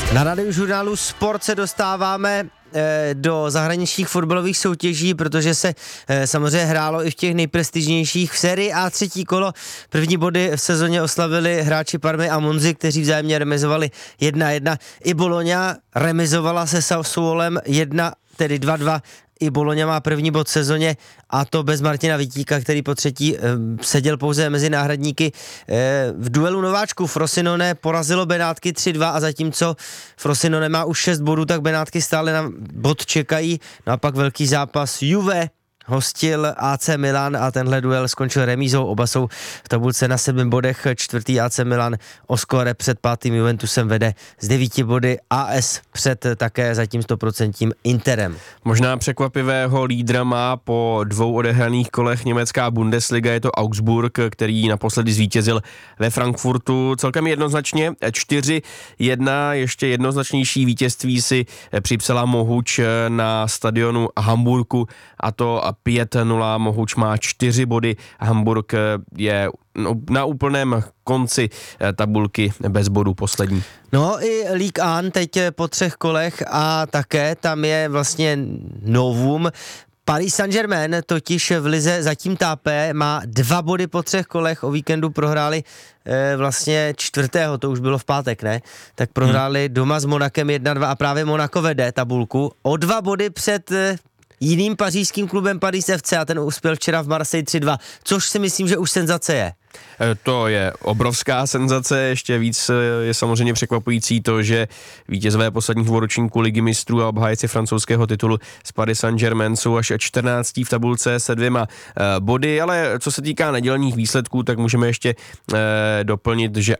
Na Radiožurnálu Sport se dostáváme do zahraničních fotbalových soutěží, protože se samozřejmě hrálo i v těch nejprestižnějších. V sérii A třetí kolo první body v sezóně oslavili hráči Parmy a Monzy, kteří vzájemně remizovali 1-1. I Bologna remizovala se Sassuolem 2-2. I Bologna má první bod v sezóně, a to bez Martina Vítíka, který po třetí seděl pouze mezi náhradníky. V duelu nováčků Frosinone porazilo Benátky 3-2 a zatímco Frosinone má už 6 bodů, tak Benátky stále na bod čekají. No a pak velký zápas Juve hostil AC Milan a tenhle duel skončil remízou. Oba jsou v tabulce na 7 bodech. Čtvrtý AC Milan o skóre před pátým Juventusem vede z 9 body, AS před také zatím 100% Interem. Možná překvapivého lídra má po 2 odehraných kolech německá Bundesliga, je to Augsburg, který naposledy zvítězil ve Frankfurtu celkem jednoznačně 4-1. Ještě jednoznačnější vítězství si připsala Mohuč na stadionu Hamburku, a to 5-0. Mohuč má 4 body. Hamburg je na úplném konci tabulky bez bodů poslední. No i Ligue 1 teď po 3 kolech a také tam je vlastně novum. Paris Saint-Germain totiž v lize zatím tápe, má 2 body po 3 kolech, o víkendu prohráli vlastně 4. to už bylo v pátek, ne? Tak prohráli doma s Monakem 1-2 a právě Monako vede tabulku o 2 body před jiným pařížským klubem Paris FC a ten uspěl včera v Marseille 3-2, což si myslím, že už senzace je. To je obrovská senzace, ještě víc je samozřejmě překvapující to, že vítězové posledních ročníků Ligy mistrů a obhájci francouzského titulu z Paris Saint-Germain jsou až 14. v tabulce se 2 body, ale co se týká nedělních výsledků, tak můžeme ještě doplnit, že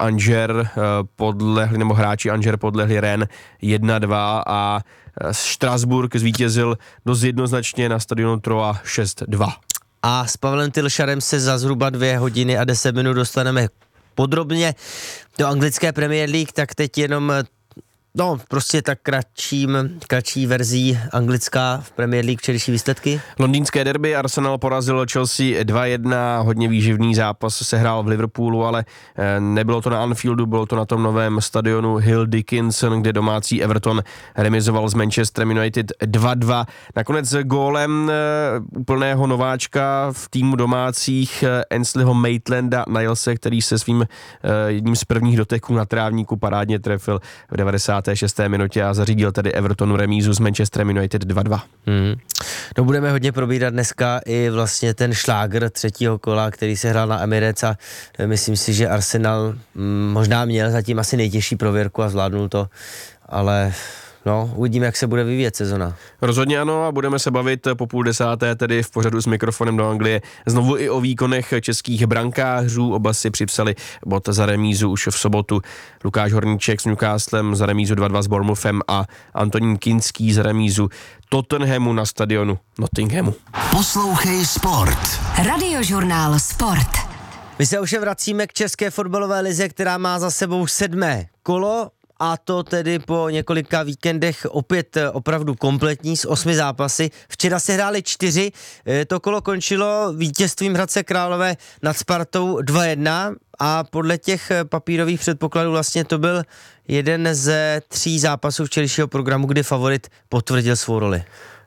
hráči Angers podlehli Rennes 1-2 a Štrasburg zvítězil dost jednoznačně na stadionu Troyes 6-2. A s Pavlem Tilšarem se za zhruba 2 hodiny a 10 minut dostaneme podrobně do anglické Premier League, tak teď jenom prostě tak kratší verzí anglická v Premier League včerejší výsledky. Londýnské derby, Arsenal porazil Chelsea 2-1, hodně výživný zápas se hrál v Liverpoolu, ale nebylo to na Anfieldu, bylo to na tom novém stadionu Hill Dickinson, kde domácí Everton remizoval s Manchesterem United 2-2. Nakonec gólem úplného nováčka v týmu domácích Ainsleyho Maitland-a Nilese, který se svým jedním z prvních doteků na trávníku parádně trefil v 96. minutě a zařídil tedy Evertonu remízu s Manchesterem United 2-2. No budeme hodně probírat dneska i vlastně ten šlágr třetího kola, který se hrál na Emirates a myslím si, že Arsenal možná měl zatím asi nejtěžší prověrku a zvládnul to, ale uvidíme, jak se bude vyvíjet sezona. Rozhodně ano a budeme se bavit po 9:30 tedy v pořadu s mikrofonem do Anglie znovu i o výkonech českých brankářů. Oba si připsali bod za remízu už v sobotu. Lukáš Horníček s Newcastlem za remízu 2-2 s Bournemouthem a Antonín Kinský za remízu Tottenhamu na stadionu Nottinghamu. Poslouchej Sport. Radiožurnál Sport. My se už vracíme k české fotbalové lize, která má za sebou 7. kolo. A to tedy po několika víkendech opět opravdu kompletní s 8 zápasy. Včera se hráli 4, to kolo končilo vítězstvím Hradce Králové nad Spartou 2-1 a podle těch papírových předpokladů vlastně to byl jeden ze 3 zápasů včerejšího programu, kdy favorit potvrdil svou roli.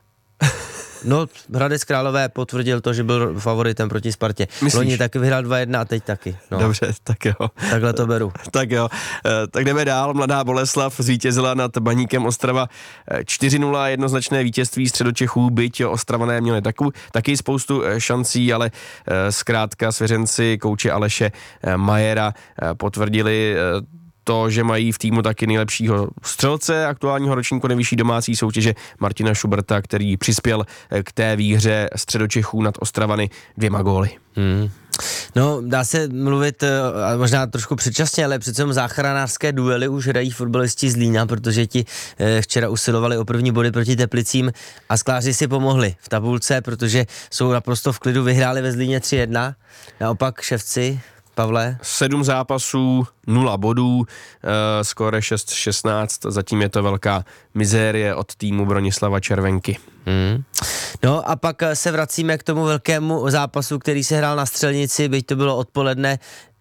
No, Hradec Králové potvrdil to, že byl favoritem proti Spartě. Loni taky vyhrál 2-1 a teď taky. No. Dobře, tak jo. Takhle to beru. Tak jo. Tak jdeme dál. Mladá Boleslav zvítězila nad Baníkem Ostrava 4-0, jednoznačné vítězství Středočechů, byť Ostravané měli taky spoustu šancí, ale zkrátka svěřenci kouče Aleše Majera potvrdili to, že mají v týmu taky nejlepšího střelce aktuálního ročníku nejvyšší domácí soutěže Martina Schuberta, který přispěl k té výhře Středočechů nad Ostravany 2 góly. No, dá se mluvit možná trošku předčasně, ale přece záchranářské duely už hrají fotbalisti z Lína, protože ti včera usilovali o první body proti Teplicím a skláři si pomohli v tabulce, protože jsou naprosto v klidu, vyhráli ve Zlíně 3-1, naopak Ševci, Pavle? 7 zápasů, 0 bodů, skóre 6-16, zatím je to velká mizérie od týmu Bronislava Červenky. No a pak se vracíme k tomu velkému zápasu, který se hrál na Střelnici, byť to bylo odpoledne.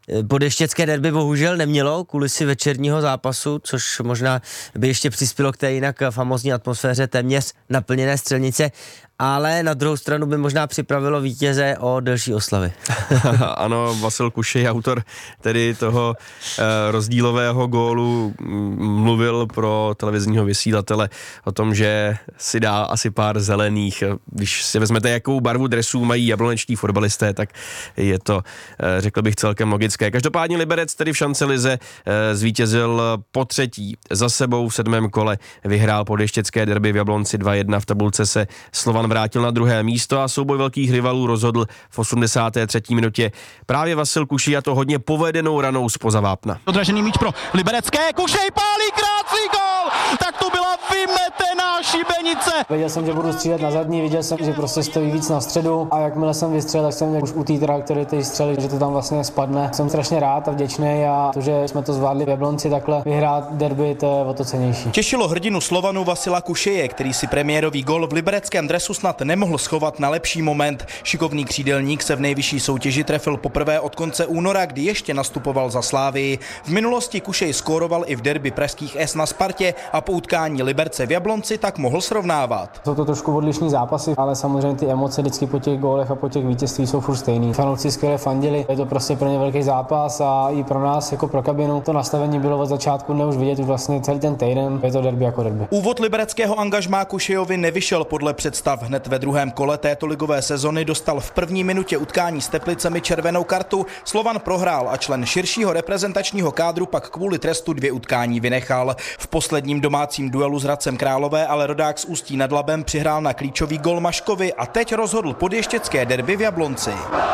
Podještěcké derby bohužel nemělo kulisy večerního zápasu, což možná by ještě přispělo k té jinak famózní atmosféře téměř naplněné Střelnice, ale na druhou stranu by možná připravilo vítěze o delší oslavy. Ano, Vasil Kušej, autor tedy toho rozdílového gólu, mluvil pro televizního vysílatele o tom, že si dá asi pár zelených. Když si vezmete, jakou barvu dresů mají jablonečtí fotbalisté, tak je to, řekl bych, celkem logické. Každopádně Liberec tedy v šancelize zvítězil po třetí za sebou v 7. kole, vyhrál podještěcké derby v Jablonci 2-1, v tabulce se Slovan vrátil na druhé místo a souboj velkých rivalů rozhodl v 83. minutě právě Vasil Kušej, a to hodně povedenou ranou zpoza vápna. Odražený míč pro liberecké, Kušej pálí, krásný gól! Tak to byla vymetená šibenice. Věděl jsem, že budu střílet na zadní, viděl jsem, že prostě stojí víc na středu a jakmile jsem vystřelil, tak jsem měl už u té trajektorie té střely, že to tam vlastně spadne. Jsem strašně rád a vděčný a to, že jsme to zvládli v Jablonci takhle vyhrát derby, to je o to cennější. Těšilo hrdinu Slovanu Vasila Kušeje, který si premiérový gól v libereckém dresu snad nemohl schovat na lepší moment. Šikovný křídelník se v nejvyšší soutěži trefil poprvé od konce února, kdy ještě nastupoval za Slávii. V minulosti Kušej skóroval i v derby pražských S na Spartě a po utkání Liberce v Jablonci tak mohl srovnávat. Jsou to trošku odlišní zápasy, ale samozřejmě ty emoce vždycky po těch gólech a po těch vítězství jsou furt stejný. Fanoušci skvěle fandili, je to prostě pro ně velký zápas a i pro nás jako pro kabinu. To nastavení bylo od začátku už vidět už vlastně celý ten týden, je to derby jako derby. Úvod libereckého angažmá Kušejovi nevyšel podle představ. Hned ve druhém kole této ligové sezony dostal v první minutě utkání s Teplicemi červenou kartu. Slovan prohrál a člen širšího reprezentačního kádru pak kvůli trestu 2 utkání vynechal. V posledním domácím duelu s Hradcem Králové ale rodák z Ústí nad Labem přihrál na klíčový gól Maškovi a teď rozhodl podještěcké derby v Jablonci.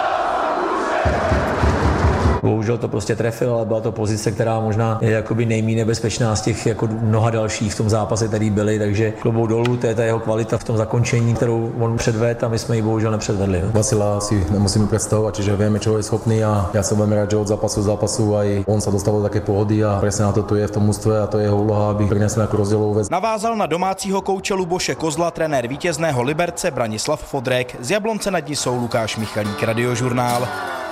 Bohužel to prostě trefil, ale byla to pozice, která možná je jakoby nejméně nebezpečná z těch jako mnoha dalších v tom zápase, který byly, takže klobouk dolů, to je ta jeho kvalita v tom zakončení, kterou on předvedl a my jsme ji bohužel nepředvedli. Vasila si nemusíme predstavovať, čiže vieme, čo je schopný a ja som veľmi rád, že od zápasu k zápasu aj on sa dostal do také pohody a presne na to tu je v tom mužstve a to je jeho úloha, aby priniesol nejakú rozdielovú vec. Navázal na domácího kouče Luboše Kozla trenér vítězného Liberce Branislav Fodrek. Z Jablonce nad Nisou Lukáš Michalík, Radiožurnál.